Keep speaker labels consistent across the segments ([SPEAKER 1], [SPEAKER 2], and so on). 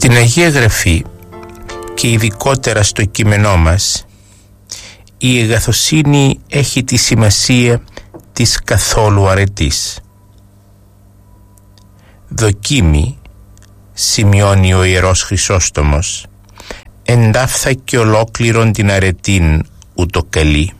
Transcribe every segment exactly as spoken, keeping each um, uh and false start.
[SPEAKER 1] Στην Αγία Γραφή και ειδικότερα στο κείμενό μας, η αγαθοσύνη έχει τη σημασία της καθόλου αρετής. Δοκίμη, σημειώνει ο Ιερός Χρυσόστομος, εντάφθα και ολόκληρον την αρετήν ούτω καλή.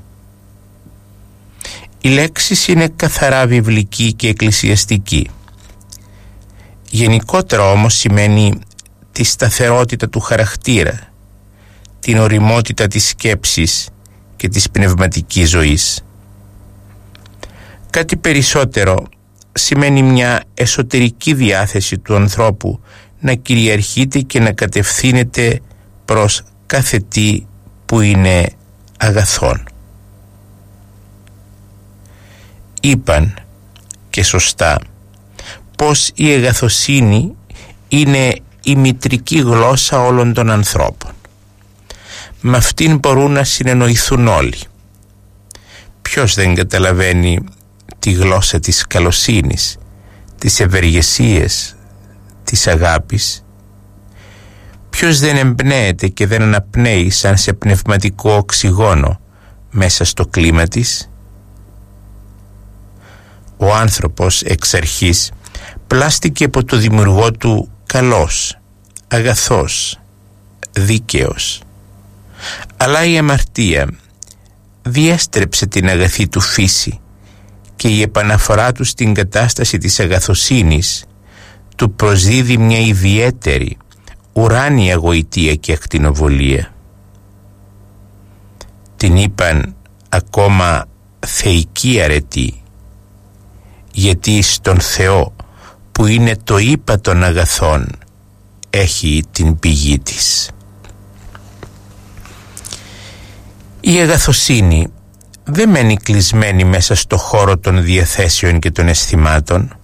[SPEAKER 1] Η λέξη είναι καθαρά βιβλική και εκκλησιαστική. Γενικότερα όμως σημαίνει τη σταθερότητα του χαρακτήρα, την ωριμότητα της σκέψης και της πνευματικής ζωής. Κάτι περισσότερο σημαίνει μια εσωτερική διάθεση του ανθρώπου να κυριαρχείται και να κατευθύνεται προς κάθε τι που είναι αγαθόν. Είπαν και σωστά πως η αγαθοσύνη είναι η μητρική γλώσσα όλων των ανθρώπων. Με αυτήν μπορούν να συνεννοηθούν όλοι. Ποιος δεν καταλαβαίνει τη γλώσσα της καλοσύνης, της ευεργεσίας, της αγάπης? Ποιος δεν εμπνέεται και δεν αναπνέει σαν σε πνευματικό οξυγόνο μέσα στο κλίμα της? Ο άνθρωπος εξ αρχής πλάστηκε από το δημιουργό του καλός, αγαθός, δίκαιος. Αλλά η αμαρτία διέστρεψε την αγαθή του φύση και η επαναφορά του στην κατάσταση της αγαθοσύνης του προσδίδει μια ιδιαίτερη, ουράνια γοητεία και ακτινοβολία. Την είπαν ακόμα θεϊκή αρετή, γιατί στον Θεό που είναι το ύπα των αγαθών έχει την πηγή της. Η αγαθοσύνη δεν μένει κλεισμένη μέσα στο χώρο των διαθέσεων και των αισθημάτων.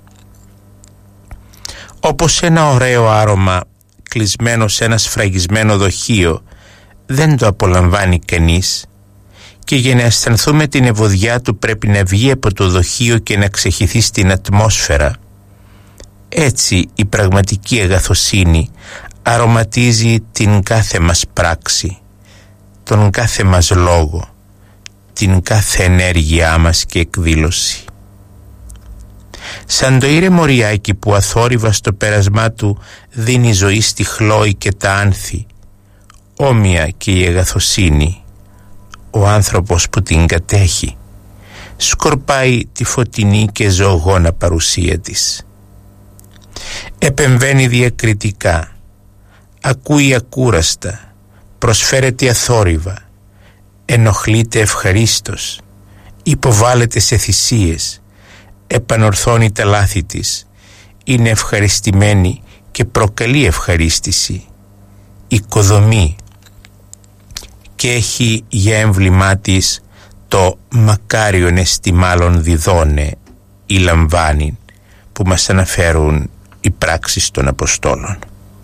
[SPEAKER 1] Όπως ένα ωραίο άρωμα κλεισμένο σε ένα σφραγισμένο δοχείο δεν το απολαμβάνει κανείς, και για να αισθανθούμε την ευωδιά του πρέπει να βγει από το δοχείο και να ξεχυθεί στην ατμόσφαιρα. Έτσι η πραγματική αγαθοσύνη αρωματίζει την κάθε μας πράξη, τον κάθε μας λόγο, την κάθε ενέργειά μας και εκδήλωση. Σαν το ήρεμο ριάκι που αθόρυβα στο πέρασμά του δίνει ζωή στη χλόη και τα άνθη, όμοια και η αγαθοσύνη, ο άνθρωπος που την κατέχει, σκορπάει τη φωτεινή και ζωγόνα παρουσία της. Επεμβαίνει διακριτικά, ακούει ακούραστα, προσφέρεται αθόρυβα, ενοχλείται ευχαρίστως, υποβάλλεται σε θυσίες, επανορθώνει τα λάθη της, είναι ευχαριστημένη και προκαλεί ευχαρίστηση, οικοδομεί και έχει για έμβλημά της το μακάριον εστιμάλων διδώνε ή λαμβάνει που μας αναφέρουν οι πράξεις των Αποστόλων.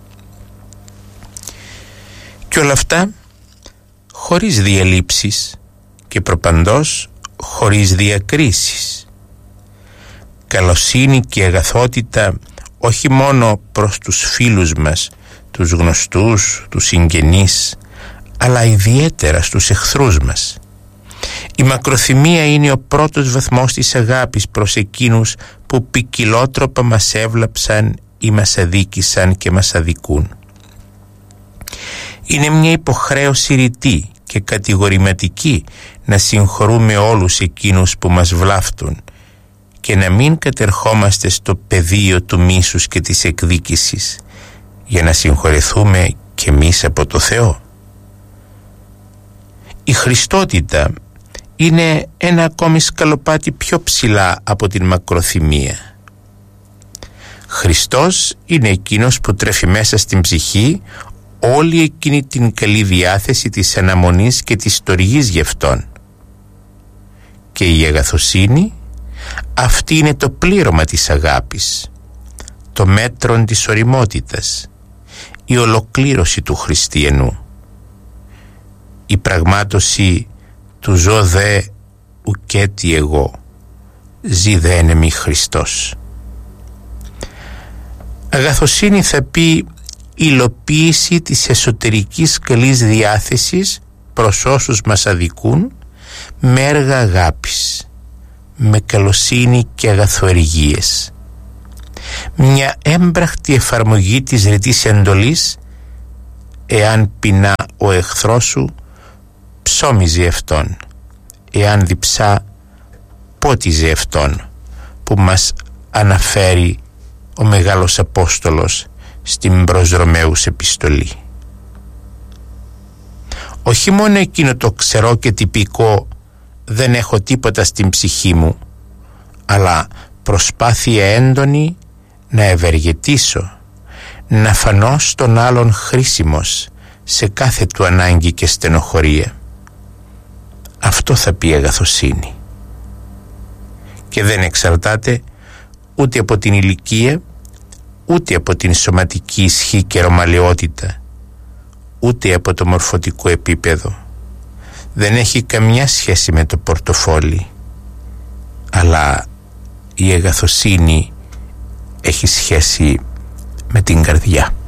[SPEAKER 1] Και όλα αυτά χωρίς διαλήψεις και προπαντός χωρίς διακρίσεις. Καλοσύνη και αγαθότητα όχι μόνο προς τους φίλους μας, τους γνωστούς, τους συγγενείς, αλλά ιδιαίτερα στους εχθρούς μας. Η μακροθυμία είναι ο πρώτος βαθμός της αγάπης προς εκείνους που ποικιλότροπα μας έβλαψαν ή μας αδίκησαν και μας αδικούν. Είναι μια υποχρέωση ρητή και κατηγορηματική να συγχωρούμε όλους εκείνους που μας βλάφτουν και να μην κατερχόμαστε στο πεδίο του μίσους και της εκδίκησης για να συγχωρεθούμε κι εμείς από το Θεό. Η Χριστότητα είναι ένα ακόμη σκαλοπάτι πιο ψηλά από την μακροθυμία. Χριστός είναι εκείνος που τρέφει μέσα στην ψυχή όλη εκείνη την καλή διάθεση της αναμονής και της στοργής γι' Αυτόν. Και η αγαθοσύνη, αυτή είναι το πλήρωμα της αγάπης, το μέτρον της ωριμότητας, η ολοκλήρωση του χριστιανού, η πραγμάτωση του «ζω δε ουκέτι εγώ, ζει δε εν εμεί Χριστός». Αγαθοσύνη θα πει υλοποίηση της εσωτερικής καλής διάθεσης προς όσους μας αδικούν με έργα αγάπης, με καλοσύνη και αγαθοεργίες. Μια έμπραχτη εφαρμογή της ρητής εντολής: εάν πεινά ο εχθρός σου, ψώμιζε αυτόν, εάν διψά, πότιζε αυτόν, που μας αναφέρει ο Μεγάλος Απόστολος στην προς Ρωμαίους επιστολή. Όχι μόνο εκείνο το ξερό και τυπικό «δεν έχω τίποτα στην ψυχή μου», αλλά προσπάθεια έντονη να ευεργετήσω, να φανώ στον άλλον χρήσιμος σε κάθε του ανάγκη και στενοχωρία. Αυτό θα πει αγαθοσύνη. Και δεν εξαρτάται ούτε από την ηλικία, ούτε από την σωματική ισχύ και ρωμαλαιότητα, ούτε από το μορφωτικό επίπεδο. Δεν έχει καμιά σχέση με το πορτοφόλι, αλλά η αγαθοσύνη έχει σχέση με την καρδιά.